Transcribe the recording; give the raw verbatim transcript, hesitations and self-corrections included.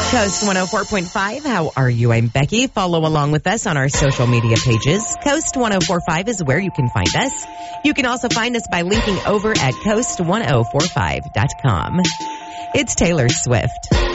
Coast one oh four point five. How are you? I'm Becky. Follow along with us on our social media pages. Coast one oh four point five is where you can find us. You can also find us by linking over at coast ten forty-five dot com. It's Taylor Swift.